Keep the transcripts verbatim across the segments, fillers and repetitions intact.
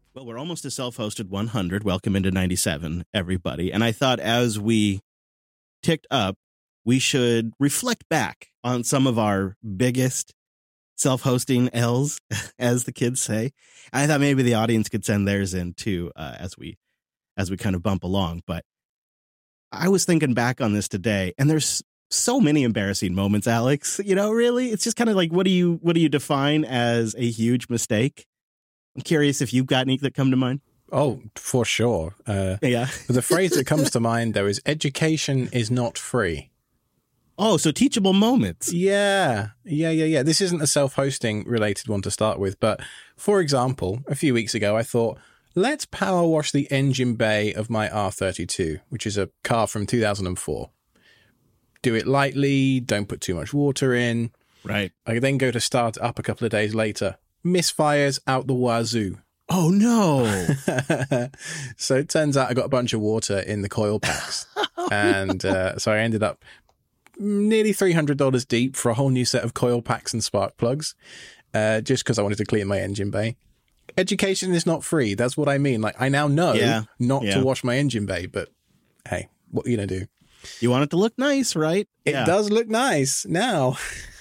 Well, we're almost to self-hosted one hundred. Welcome into ninety-seven, everybody. And I thought as we ticked up, we should reflect back on some of our biggest self-hosting L's, as the kids say. I thought maybe the audience could send theirs in too, uh, as we as we kind of bump along. But I was thinking back on this today, and there's so many embarrassing moments, Alex. You know, really, it's just kind of like, what do you what do you define as a huge mistake? I'm curious if you've got any that come to mind. Oh, for sure. Uh, yeah. The phrase that comes to mind, though, is education is not free. Oh, so teachable moments. Yeah. Yeah, yeah, yeah. This isn't a self-hosting related one to start with. But for example, a few weeks ago, I thought, let's power wash the engine bay of my R thirty-two, which is a car from two thousand four. Do it lightly. Don't put too much water in. Right. I then go to start it up a couple of days later. Misfires out the wazoo. Oh, no. So it turns out I got a bunch of water in the coil packs. and uh, so I ended up nearly three hundred dollars deep for a whole new set of coil packs and spark plugs, uh, just because I wanted to clean my engine bay. Education is not free. That's what I mean. Like, I now know yeah. not yeah. to wash my engine bay, but hey, what are you going to do? You want it to look nice, right? It yeah. does look nice now.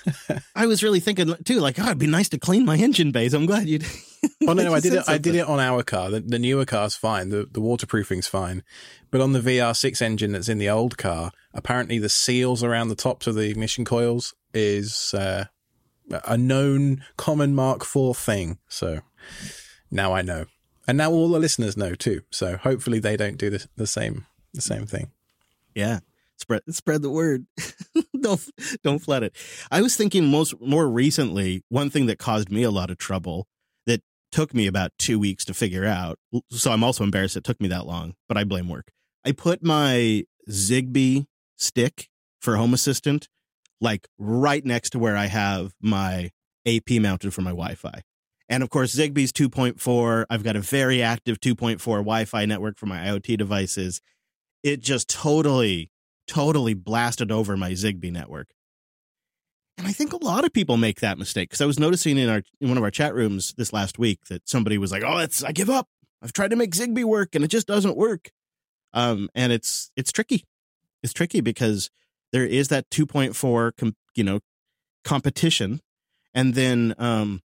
I was really thinking too, like, oh, it'd be nice to clean my engine bays. I'm glad you did. Oh no, no, I did it. Something. I did it on our car. The, the newer car's fine. The the waterproofing's fine, but on the V R six engine that's in the old car, apparently the seals around the tops of the ignition coils is uh, a known common Mark four thing. So now I know, and now all the listeners know too. So hopefully they don't do the the same the same thing. Yeah. Spread spread the word. don't don't flood it. I was thinking most more recently, one thing that caused me a lot of trouble that took me about two weeks to figure out. So I'm also embarrassed it took me that long, but I blame work. I put my Zigbee stick for Home Assistant like right next to where I have my A P mounted for my Wi-Fi. And of course, Zigbee's two point four. I've got a very active two point four Wi-Fi network for my IoT devices. It just totally totally blasted over my Zigbee network. And I think a lot of people make that mistake, because I was noticing in our in one of our chat rooms this last week that somebody was like, oh, it's I give up. I've tried to make Zigbee work and it just doesn't work. Um, and it's it's tricky. It's tricky because there is that two point four, com, you know, competition. And then um,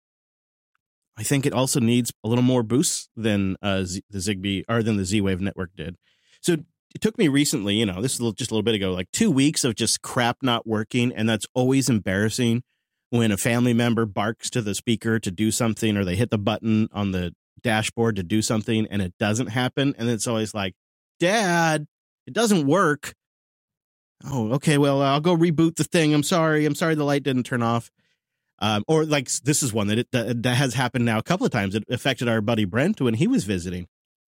I think it also needs a little more boost than uh, Z, the Zigbee or than the Z-Wave network did. So it took me recently, you know, this is just a little bit ago, like two weeks of just crap not working. And that's always embarrassing when a family member barks to the speaker to do something, or they hit the button on the dashboard to do something and it doesn't happen. And it's always like, Dad, it doesn't work. Oh, okay, well, I'll go reboot the thing. I'm sorry. I'm sorry the light didn't turn off. Um, or like, this is one that, it, that, that has happened now a couple of times. It affected our buddy Brent when he was visiting.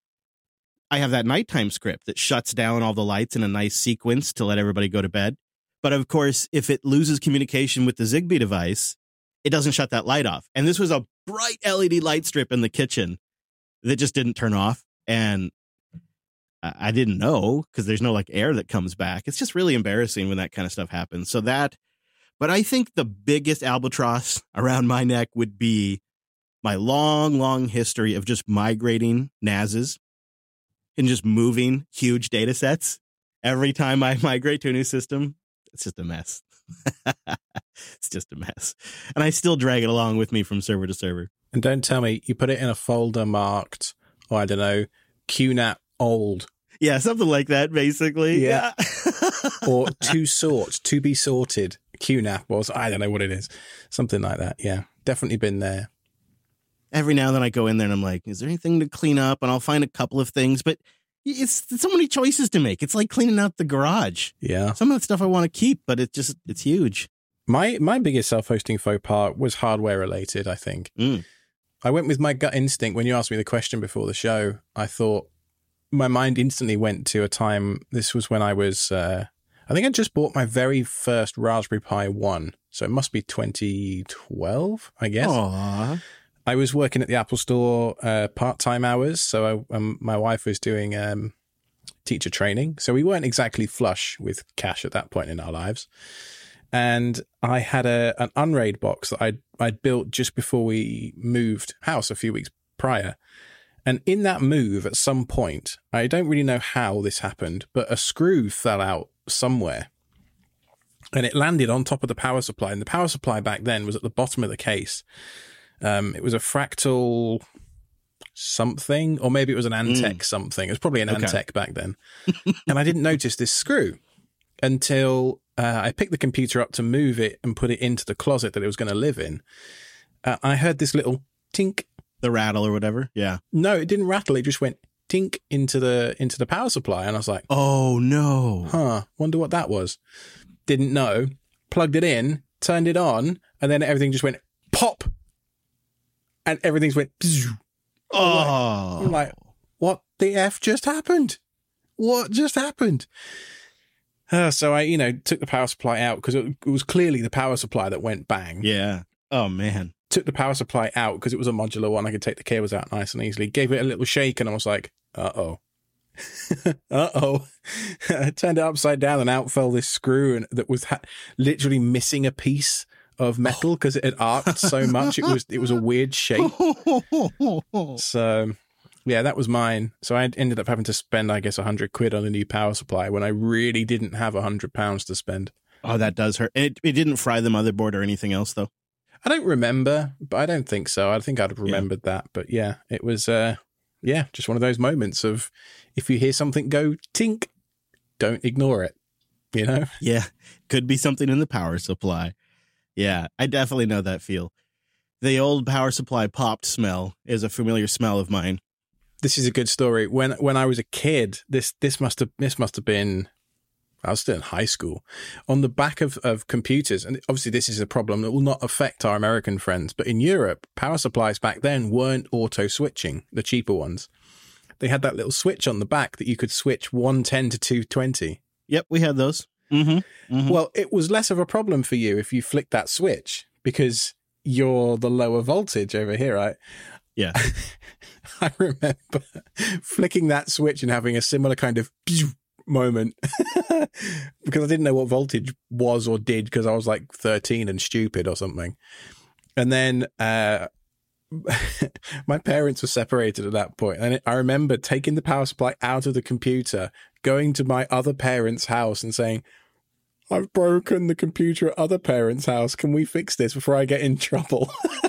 I have that nighttime script that shuts down all the lights in a nice sequence to let everybody go to bed. But of course, if it loses communication with the Zigbee device, it doesn't shut that light off. And this was a bright L E D light strip in the kitchen that just didn't turn off. And I didn't know, because there's no like air that comes back. It's just really embarrassing when that kind of stuff happens. So that, but I think the biggest albatross around my neck would be my long, long history of just migrating N A Ses and just moving huge data sets. Every time I migrate to a new system, it's just a mess. It's just a mess. And I still drag it along with me from server to server. And don't tell me you put it in a folder marked, or I don't know, Q NAP old. Yeah, something like that, basically. Yeah. Or to sort, to be sorted. Q NAP was, I don't know what it is. Something like that. Yeah, definitely been there. Every now and then I go in there and I'm like, is there anything to clean up? And I'll find a couple of things, but it's, it's so many choices to make. It's like cleaning out the garage. Yeah. Some of the stuff I want to keep, but it just, it's huge. My my biggest self-hosting faux pas was hardware related, I think. Mm. I went with my gut instinct. When you asked me the question before the show, I thought, my mind instantly went to a time, this was when I was, uh, I think I just bought my very first Raspberry Pi one. So it must be twenty twelve, I guess. Aww. I was working at the Apple Store uh, part-time hours, so I, um, my wife was doing um, teacher training. So we weren't exactly flush with cash at that point in our lives. And I had a an Unraid box that I'd, I'd built just before we moved house a few weeks prior. And in that move, at some point, I don't really know how this happened, but a screw fell out somewhere. And it landed on top of the power supply. And the power supply back then was at the bottom of the case. Um, it was a Fractal something, or maybe it was an Antec mm. something. It was probably an okay. Antec back then. And I didn't notice this screw until uh, I picked the computer up to move it and put it into the closet that it was going to live in. Uh, I heard this little tink. The rattle or whatever? Yeah. No, it didn't rattle. It just went tink into the into the power supply. And I was like, oh, no. Huh, wonder what that was. Didn't know. Plugged it in, turned it on, and then everything just went pop. And everything's went... Oh. I'm like, what the F just happened? What just happened? Uh, so I, you know, took the power supply out because it, it was clearly the power supply that went bang. Yeah. Oh, man. Took the power supply out because it was a modular one. I could take the cables out nice and easily. Gave it a little shake and I was like, uh-oh. uh-oh. I turned it upside down and out fell this screw and that was ha- literally missing a piece of metal because it had arced so much. It was it was a weird shape. So, yeah, that was mine. So I ended up having to spend, I guess, a hundred quid on a new power supply when I really didn't have a hundred pounds to spend. Oh, that does hurt. It, it didn't fry the motherboard or anything else, though? I don't remember, but I don't think so. I think I'd have remembered yeah. that. But yeah, it was, uh, yeah, just one of those moments of if you hear something go tink, don't ignore it, you know? Yeah, could be something in the power supply. Yeah, I definitely know that feel. The old power supply popped smell is a familiar smell of mine. This is a good story. When when I was a kid, this this must have this must have been, I was still in high school, on the back of, of computers. And obviously this is a problem that will not affect our American friends. But in Europe, power supplies back then weren't auto switching, the cheaper ones. They had that little switch on the back that you could switch one ten to two twenty. Yep, we had those. Mm-hmm. Mm-hmm. Well, it was less of a problem for you if you flicked that switch because you're the lower voltage over here, right? Yeah. I remember flicking that switch and having a similar kind of moment because I didn't know what voltage was or did because I was like thirteen and stupid or something. And then uh, my parents were separated at that point. And I remember taking the power supply out of the computer, going to my other parents' house and saying, I've broken the computer at other parents' house. Can we fix this before I get in trouble?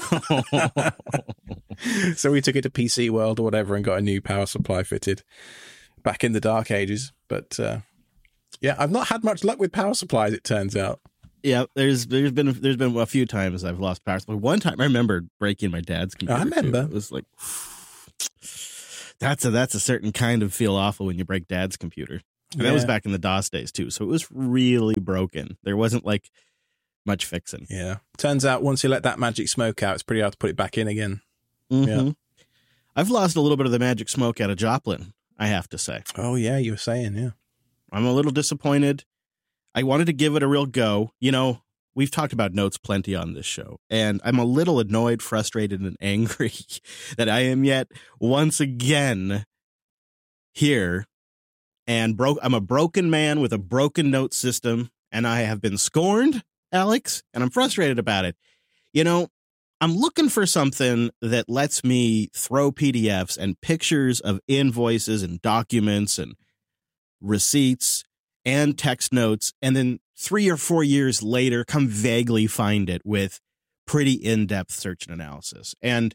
So we took it to P C World or whatever and got a new power supply fitted back in the dark ages. But uh, yeah, I've not had much luck with power supplies, it turns out. Yeah, there's there's been there's been a few times I've lost power supply. One time I remember breaking my dad's computer. I remember. Too. It was like that's a that's a certain kind of feel awful when you break dad's computer. And yeah. That was back in the DOS days too. So it was really broken. There wasn't like much fixing. Yeah. Turns out once you let that magic smoke out, it's pretty hard to put it back in again. Mm-hmm. Yeah. I've lost a little bit of the magic smoke out of Joplin, I have to say. Oh yeah, you were saying, yeah. I'm a little disappointed. I wanted to give it a real go. You know, we've talked about notes plenty on this show, and I'm a little annoyed, frustrated, and angry that I am yet once again here and broke. I'm a broken man with a broken note system, and I have been scorned, Alex, and I'm frustrated about it. You know, I'm looking for something that lets me throw P D Fs and pictures of invoices and documents and receipts and text notes, and then three or four years later, come vaguely find it with pretty in-depth search and analysis. And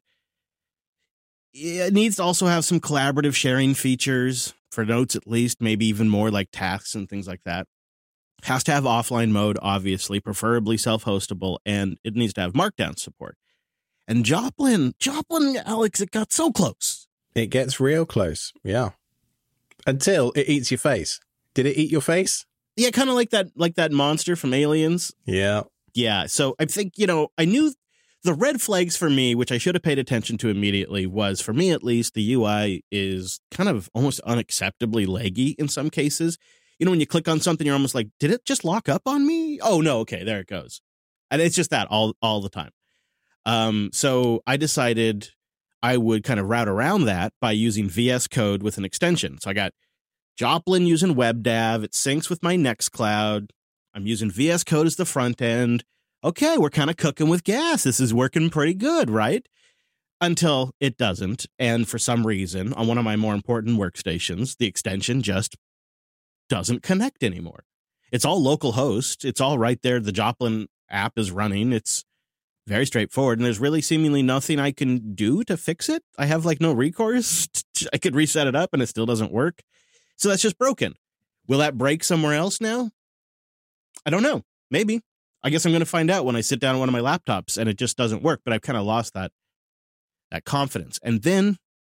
it needs to also have some collaborative sharing features for notes, at least, maybe even more like tasks and things like that. Has to have offline mode, obviously, preferably self-hostable, and it needs to have Markdown support. And Joplin, Joplin, Alex, it got so close. It gets real close, yeah. Until it eats your face. Did it eat your face? Yeah, kind of like that like that monster from Aliens. Yeah. Yeah, so I think, you know, I knew the red flags for me, which I should have paid attention to immediately, was, for me at least, the U I is kind of almost unacceptably laggy in some cases. You know, when you click on something, you're almost like, did it just lock up on me? Oh, no, okay, there it goes. And it's just that all all the time. Um, so I decided I would kind of route around that by using V S Code with an extension. So I got Joplin using WebDAV. It syncs with my Nextcloud. I'm using V S Code as the front end. Okay, we're kind of cooking with gas. This is working pretty good, right? until it doesn't. And for some reason, on one of my more important workstations, the extension just doesn't connect anymore. It's all local host. It's all right there. The Joplin app is running. It's very straightforward. And there's really seemingly nothing I can do to fix it. I have like no recourse. I could reset it up and it still doesn't work. So that's just broken. Will that break somewhere else now? I don't know. Maybe. I guess I'm going to find out when I sit down on one of my laptops and it just doesn't work. But I've kind of lost that that confidence. And then,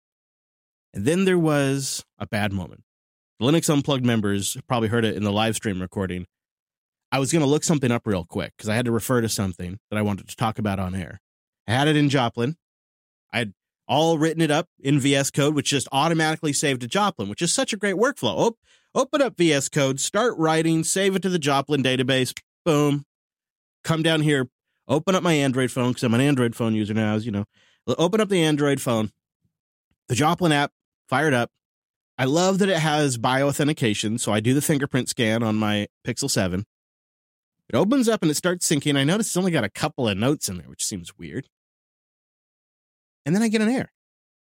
and then there was a bad moment. The Linux Unplugged members probably heard it in the live stream recording. I was going to look something up real quick because I had to refer to something that I wanted to talk about on air. I had it in Joplin. I had all written it up in V S Code, which just automatically saved to Joplin, which is such a great workflow. Oh, open up V S Code, start writing, save it to the Joplin database. Boom. Come down here, open up my Android phone because I'm an Android phone user now, as you know. Open up the Android phone, the Joplin app, fire it up. I love that it has bioauthentication, so I do the fingerprint scan on my Pixel seven. It opens up and it starts syncing. I notice it's only got a couple of notes in there, which seems weird. And then I get an error.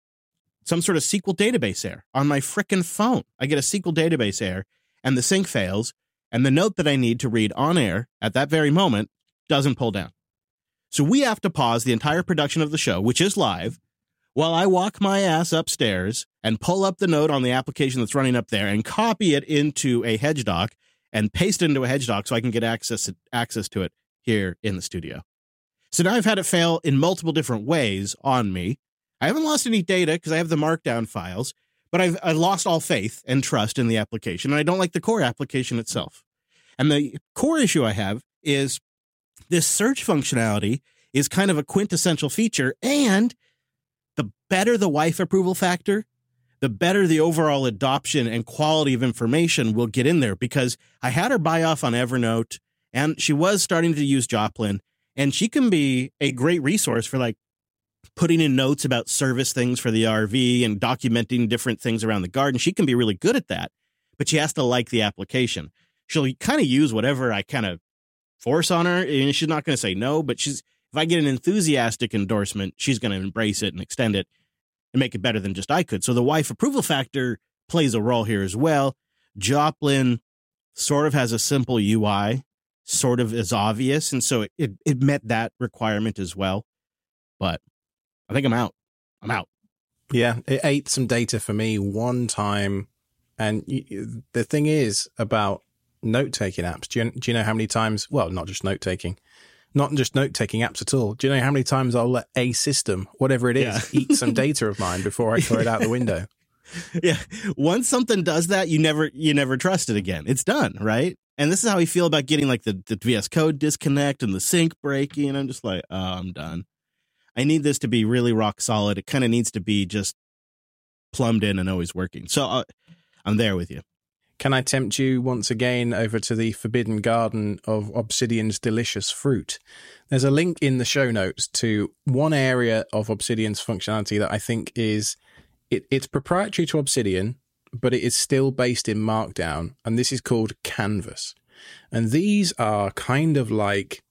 Some sort of S Q L database error on my frickin' phone. I get a S Q L database error, and the sync fails, and the note that I need to read on air at that very moment doesn't pull down. So we have to pause the entire production of the show, which is live, while I walk my ass upstairs and pull up the note on the application that's running up there and copy it into a HedgeDoc and paste it into a HedgeDoc so I can get access access to it here in the studio. So now I've had it fail in multiple different ways on me. I haven't lost any data because I have the markdown files, but I've, I've lost all faith and trust in the application, and I don't like the core application itself. And the core issue I have is this search functionality is kind of a quintessential feature, and the better the wife approval factor, the better the overall adoption and quality of information will get in there, because I had her buy off on Evernote, and she was starting to use Joplin, and she can be a great resource for like putting in notes about service things for the R V and documenting different things around the garden. She can be really good at that, but she has to like the application. She'll kind of use whatever I kind of force on her, and she's not going to say no, but she's, if I get an enthusiastic endorsement, she's going to embrace it and extend it and make it better than just I could. So the wife approval factor plays a role here as well. Joplin sort of has a simple U I, sort of is obvious, and so it, it, it met that requirement as well. But I think I'm out. I'm out. Yeah, it ate some data for me one time. And you, the thing is about note-taking apps, do you, do you know how many times, well, not just note-taking, not just note-taking apps at all. Do you know how many times I'll let a system, whatever it is, yeah. eat some data of mine before I throw it out the window? Yeah. Once something does that, you never you never trust it again. It's done, right? And this is how we feel about getting like the, the V S Code disconnect and the sync breaking. And I'm just like, oh, I'm done. I need this to be really rock solid. It kind of needs to be just plumbed in and always working. So uh, I'm there with you. Can I tempt you once again over to the forbidden garden of Obsidian's delicious fruit? There's a link in the show notes to one area of Obsidian's functionality that I think is, it, it's proprietary to Obsidian, but it is still based in Markdown, and this is called Canvas. And these are kind of like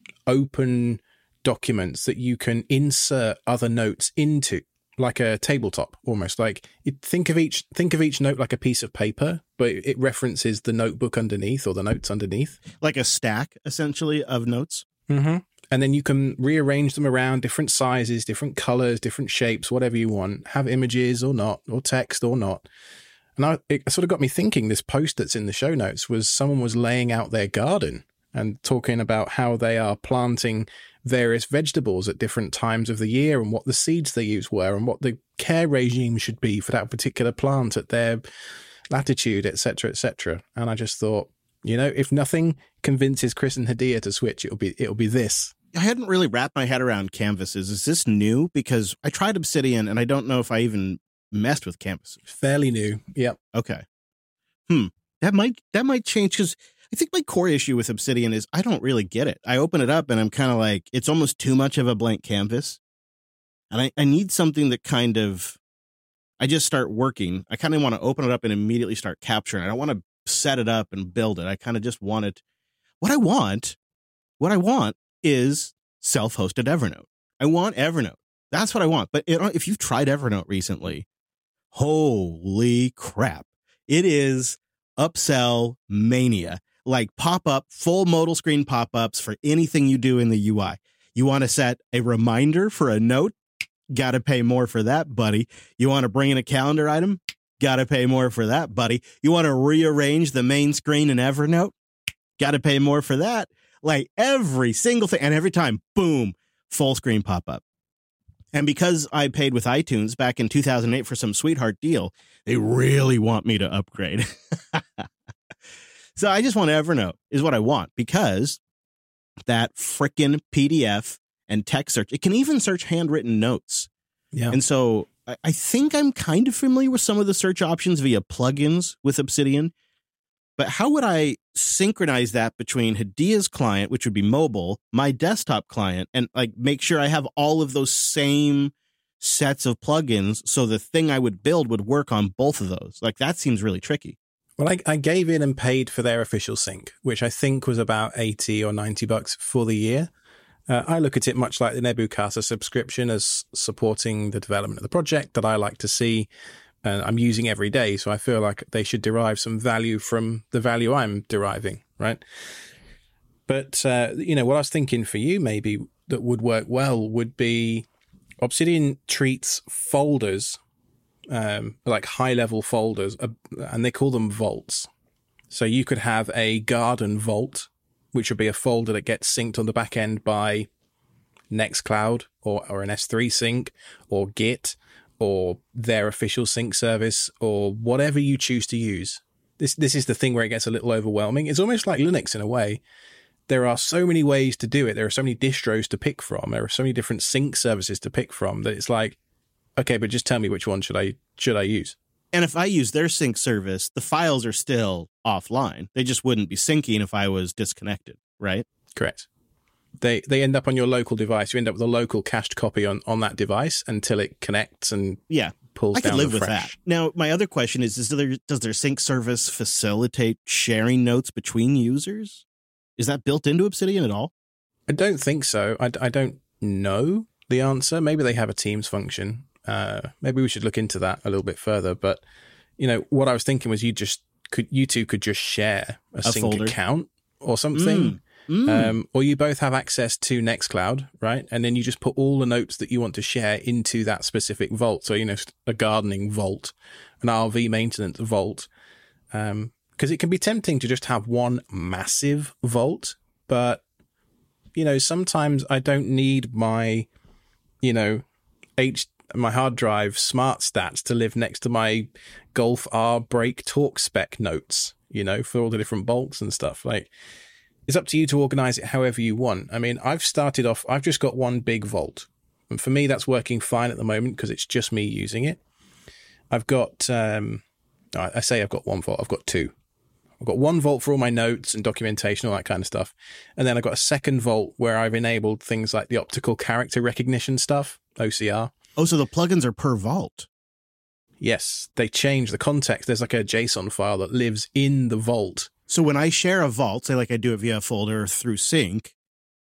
open documents that you can insert other notes into, like a tabletop, almost like it, think of each think of each note like a piece of paper, but it references the notebook underneath or the notes underneath, like a stack essentially of notes. Mm-hmm. And then you can rearrange them around different sizes, different colors, different shapes, whatever you want. Have images or not, or text or not. And I, it sort of got me thinking. This post that's in the show notes was someone was laying out their garden and talking about how they are planting various vegetables at different times of the year and what the seeds they use were and what the care regime should be for that particular plant at their latitude, et cetera, et cetera. And I just thought, you know, if nothing convinces Chris and Hadia to switch, it'll be it'll be this. I hadn't really wrapped my head around canvases. Is this new? Because I tried Obsidian and I don't know if I even messed with canvases. Fairly new. Yep. Okay. Hmm. That might that might change, because I think my core issue with Obsidian is I don't really get it. I open it up and I'm kind of like, it's almost too much of a blank canvas. And I, I need something that kind of, I just start working. I kind of want to open it up and immediately start capturing. I don't want to set it up and build it. I kind of just want it. What I want, what I want is self-hosted Evernote. I want Evernote. That's what I want. But it, if you've tried Evernote recently, holy crap. It is upsell mania. Like pop-up, full modal screen pop-ups for anything you do in the U I. You want to set a reminder for a note? Got to pay more for that, buddy. You want to bring in a calendar item? Got to pay more for that, buddy. You want to rearrange the main screen in Evernote? Got to pay more for that. Like every single thing. And every time, boom, full screen pop-up. And because I paid with iTunes back in two thousand eight for some sweetheart deal, they really want me to upgrade. So I just want Evernote is what I want, because that frickin' P D F and text search, it can even search handwritten notes. Yeah. And so I, I think I'm kind of familiar with some of the search options via plugins with Obsidian. But how would I synchronize that between Hadia's client, which would be mobile, my desktop client, and like make sure I have all of those same sets of plugins so the thing I would build would work on both of those? Like, that seems really tricky. Well, I, I gave in and paid for their official sync, which I think was about eighty or ninety bucks for the year. Uh, I look at it much like the Nebuchadnezzar subscription as supporting the development of the project that I like to see. And I'm using every day, so I feel like they should derive some value from the value I'm deriving, right? But, uh, you know, what I was thinking for you maybe that would work well would be Obsidian treats folders, um, like high-level folders, uh, and they call them vaults. So you could have a garden vault, which would be a folder that gets synced on the back end by Nextcloud or, or an S three sync or Git, or their official sync service, or whatever you choose to use. This this is the thing where it gets a little overwhelming. It's almost like Linux in a way. There are so many ways to do it. There are so many distros to pick from. There are so many different sync services to pick from that it's like, okay, but just tell me which one should I should I use? And if I use their sync service, the files are still offline. They just wouldn't be syncing if I was disconnected, right? Correct. They they end up on your local device. You end up with a local cached copy on, on that device until it connects and yeah, pulls I down could live the with fresh. that. Now, my other question is, is there, does their sync service facilitate sharing notes between users? Is that built into Obsidian at all? I don't think so. I, I don't know the answer. Maybe they have a Teams function. Uh, maybe we should look into that a little bit further. But, you know, what I was thinking was you just could you two could just share a, a sync folder. account or something. Mm. Mm. Um, or you both have access to Nextcloud, right? And then you just put all the notes that you want to share into that specific vault. So, you know, a gardening vault, an R V maintenance vault. Um, because it can be tempting to just have one massive vault. But, you know, sometimes I don't need my, you know, H my hard drive smart stats to live next to my Golf R brake torque spec notes, you know, for all the different bolts and stuff. Like, it's up to you to organize it however you want. I mean, I've started off, I've just got one big vault. And for me, that's working fine at the moment because it's just me using it. I've got, um, I say I've got one vault, I've got two. I've got one vault for all my notes and documentation, all that kind of stuff. And then I've got a second vault where I've enabled things like the optical character recognition stuff, O C R. Oh, so the plugins are per vault. Yes, they change the context. There's like a JSON file that lives in the vault. So when I share a vault, say like I do it via a folder through sync,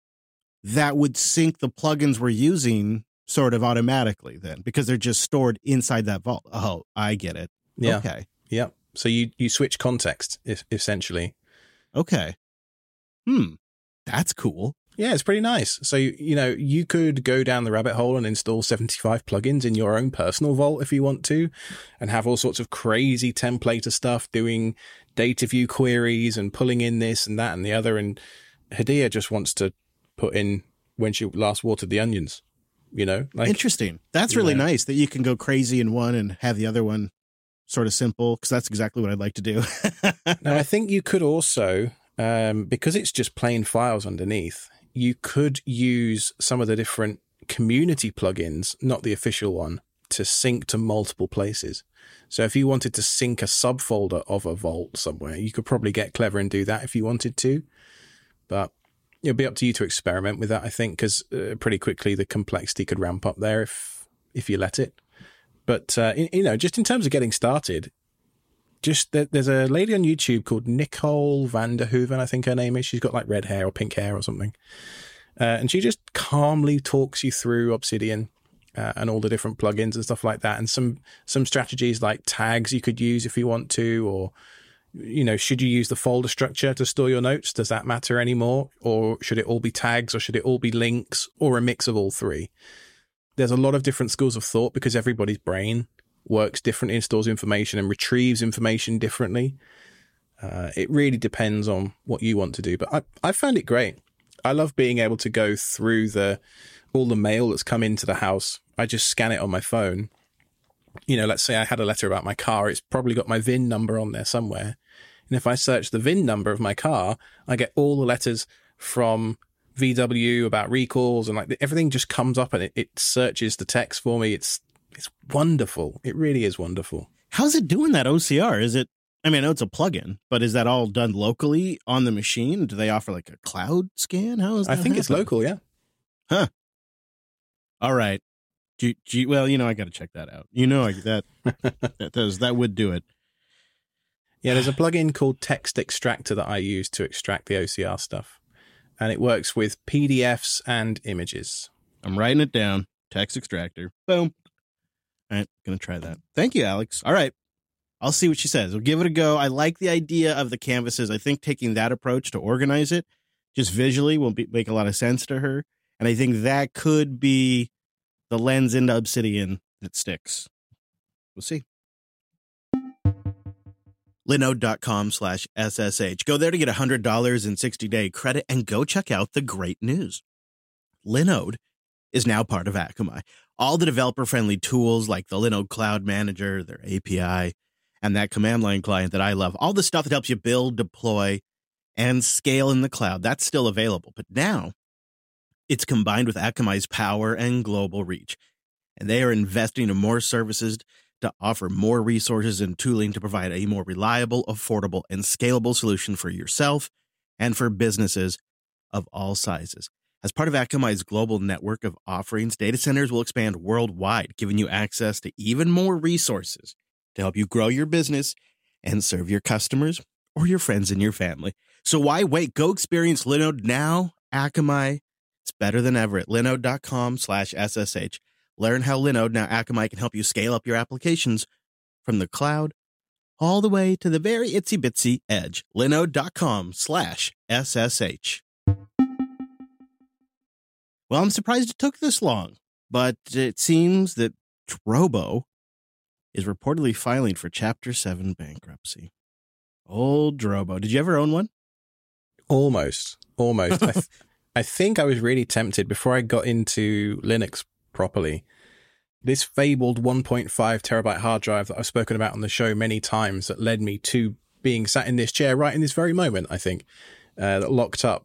that would sync the plugins we're using sort of automatically then, because they're just stored inside that vault. Oh, I get it. Yeah. Okay. Yeah. So you, you switch context, if, essentially. Okay. Hmm. That's cool. Yeah, it's pretty nice. So, you know, you could go down the rabbit hole and install seventy-five plugins in your own personal vault if you want to, and have all sorts of crazy templater stuff doing data view queries and pulling in this and that and the other. And Hadia just wants to put in when she last watered the onions, you know? Like, interesting. That's really know. nice that you can go crazy in one and have the other one sort of simple, because that's exactly what I'd like to do. Now, I think you could also, um, because it's just plain files underneath, you could use some of the different community plugins, not the official one, to sync to multiple places. So if you wanted to sync a subfolder of a vault somewhere, you could probably get clever and do that if you wanted to. But it'll be up to you to experiment with that, I think, because uh, pretty quickly the complexity could ramp up there if if you let it. But, uh, in, you know, just in terms of getting started, just there's a lady on YouTube called Nicole Vanderhoeven, I think her name is. She's got like red hair or pink hair or something. Uh, and she just calmly talks you through Obsidian. uh, and all the different plugins and stuff like that. And some some strategies like tags you could use if you want to, or, you know, should you use the folder structure to store your notes? Does that matter anymore? Or should it all be tags, or should it all be links, or a mix of all three? There's a lot of different schools of thought because everybody's brain works differently and stores information and retrieves information differently. Uh, it really depends on what you want to do. But I, I found it great. I love being able to go through the all the mail that's come into the house. I just scan it on my phone. You know, let's say I had a letter about my car. It's probably got my V I N number on there somewhere. And if I search the V I N number of my car, I get all the letters from V W about recalls, and like everything just comes up and it, it searches the text for me. It's it's wonderful. It really is wonderful. How's it doing that O C R? Is it, I mean, I know it's a plugin, but is that all done locally on the machine? Do they offer like a cloud scan? How is that? I think happen? it's local, yeah. Huh. All right. G- G- well, you know, I got to check that out. You know, I, that that does that would do it. Yeah, there's a plugin called Text Extractor that I use to extract the O C R stuff, and it works with P D Fs and images. I'm writing it down. Text Extractor. Boom. All right, gonna try that. Thank you, Alex. All right. I'll see what she says. We'll give it a go. I like the idea of the canvases. I think taking that approach to organize it just visually will be, make a lot of sense to her. And I think that could be the lens into Obsidian that sticks. We'll see. Linode.com slash SSH. Go there to get one hundred dollars in sixty-day credit and go check out the great news. Linode is now part of Akamai. All the developer-friendly tools like the Linode Cloud Manager, their A P I, and that command line client that I love, all the stuff that helps you build, deploy, and scale in the cloud, that's still available. But now it's combined with Akamai's power and global reach. And they are investing in more services to offer more resources and tooling to provide a more reliable, affordable, and scalable solution for yourself and for businesses of all sizes. As part of Akamai's global network of offerings, data centers will expand worldwide, giving you access to even more resources to help you grow your business and serve your customers or your friends and your family. So why wait? Go experience Linode now. Akamai, it's better than ever at linode.com slash SSH. Learn how Linode, now Akamai, can help you scale up your applications from the cloud all the way to the very itsy-bitsy edge. Linode.com slash SSH. Well, I'm surprised it took this long, but it seems that Drobo is reportedly filing for Chapter seven bankruptcy. Old Drobo. Did you ever own one? Almost. Almost. I, th- I think I was really tempted before I got into Linux properly. This fabled one point five terabyte hard drive that I've spoken about on the show many times that led me to being sat in this chair right in this very moment, I think, uh, that locked up